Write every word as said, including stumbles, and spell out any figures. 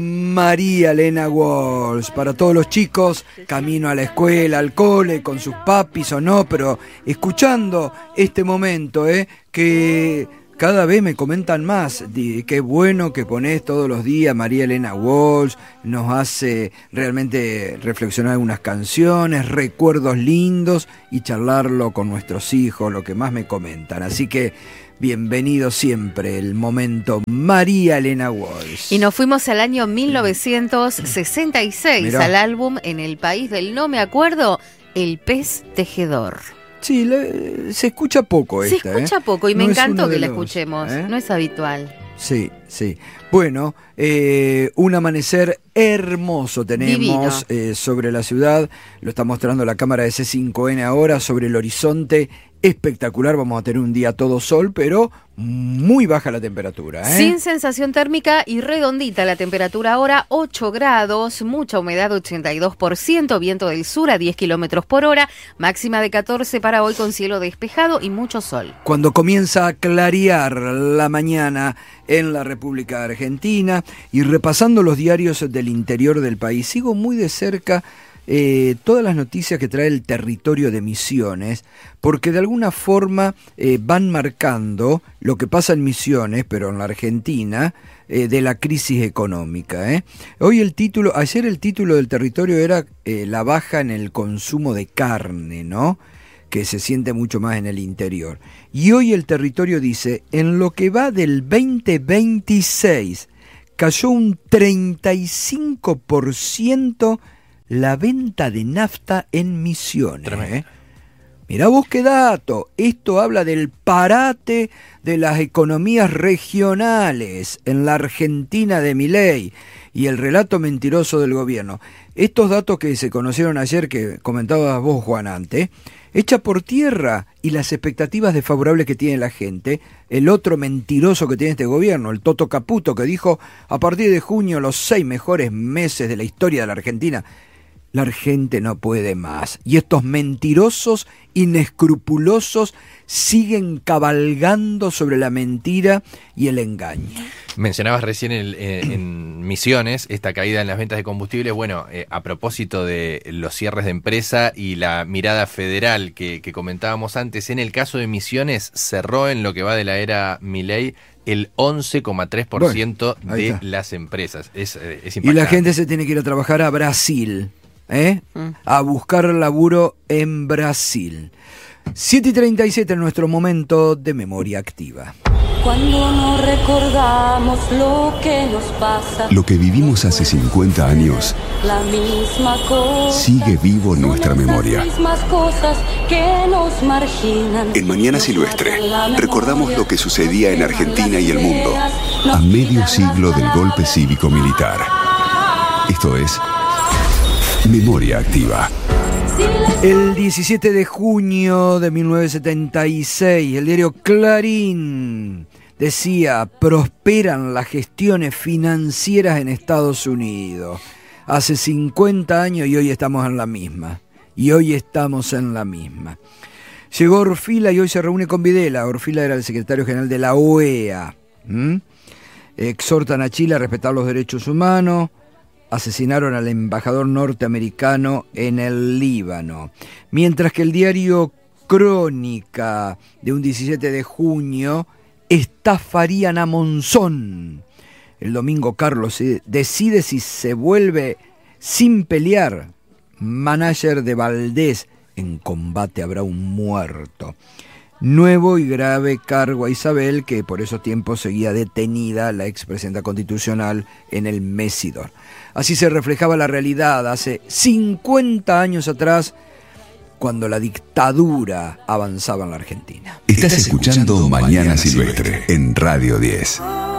María Elena Walsh, para todos los chicos, camino a la escuela, al cole, con sus papis o no, pero escuchando este momento, eh, que cada vez me comentan más, de, qué bueno que ponés todos los días María Elena Walsh, nos hace realmente reflexionar algunas canciones, recuerdos lindos y charlarlo con nuestros hijos, lo que más me comentan, así que bienvenido siempre el momento María Elena Walsh. Y nos fuimos al año mil novecientos sesenta y seis, Mirá. al álbum En el país del no me acuerdo, El pez tejedor. Sí, le, se escucha poco Se esta. escucha ¿eh? poco y No me es encantó uno de que la los, escuchemos, ¿eh? no es habitual. Sí, sí. Bueno, eh, un amanecer hermoso tenemos eh, sobre la ciudad. Lo está mostrando la cámara de C cinco N ahora sobre el horizonte. Espectacular, vamos a tener un día todo sol, pero muy baja la temperatura, ¿eh? Sin sensación térmica y redondita la temperatura ahora, ocho grados, mucha humedad ochenta y dos por ciento, viento del sur a diez kilómetros por hora, máxima de catorce para hoy con cielo despejado y mucho sol. Cuando comienza a clarear la mañana en la República Argentina y repasando los diarios del interior del país, sigo muy de cerca Eh, todas las noticias que trae el territorio de Misiones, porque de alguna forma eh, van marcando lo que pasa en Misiones, pero en la Argentina, eh, de la crisis económica. ¿eh? Hoy el título, ayer el título del territorio era eh, la baja en el consumo de carne, ¿no? Que se siente mucho más en el interior. Y hoy el territorio dice, en lo que va del veinte veintiséis, cayó un treinta y cinco por ciento la venta de nafta en Misiones. ¿eh? Mirá vos qué dato. Esto habla del parate de las economías regionales en la Argentina de Milei y el relato mentiroso del gobierno. Estos datos que se conocieron ayer, que comentabas vos, Juan, antes, echa por tierra y las expectativas desfavorables que tiene la gente, el otro mentiroso que tiene este gobierno, el Toto Caputo, que dijo a partir de junio los seis mejores meses de la historia de la Argentina. La gente no puede más. Y estos mentirosos, inescrupulosos, siguen cabalgando sobre la mentira y el engaño. Mencionabas recién el, eh, en Misiones esta caída en las ventas de combustibles. Bueno, eh, a propósito de los cierres de empresa y la mirada federal que, que comentábamos antes, en el caso de Misiones cerró en lo que va de la era Milei el once coma tres por ciento bueno, de está. las empresas. Es, eh, es impactante. Y la gente se tiene que ir a trabajar a Brasil. ¿Eh? Mm. A buscar laburo en Brasil. siete y treinta y siete en nuestro momento de memoria activa. Cuando no recordamos lo que nos pasa, lo que vivimos hace cincuenta años, la misma cosa, sigue vivo en nuestra memoria. Mismas cosas que nos marginan. En Mañana Silvestre recordamos lo que sucedía en Argentina y el mundo a medio siglo del golpe cívico-militar. Esto es Memoria Activa. El diecisiete de junio de mil novecientos setenta y seis, el diario Clarín decía, prosperan las gestiones financieras en Estados Unidos. Hace cincuenta años y hoy estamos en la misma. Y hoy estamos en la misma. Llegó Orfila y hoy se reúne con Videla. Orfila era el secretario general de la O E A. ¿Mm? Exhortan a Chile a respetar los derechos humanos. Asesinaron al embajador norteamericano en el Líbano. Mientras que el diario Crónica de un diecisiete de junio, estafarían a Monzón. El domingo Carlos decide si se vuelve sin pelear. Manager de Valdés, en combate habrá un muerto. Nuevo y grave cargo a Isabel, que por esos tiempos seguía detenida, la expresidenta constitucional, en el Mesidor. Así se reflejaba la realidad hace cincuenta años atrás, cuando la dictadura avanzaba en la Argentina. Estás escuchando Mañana Silvestre en Radio diez.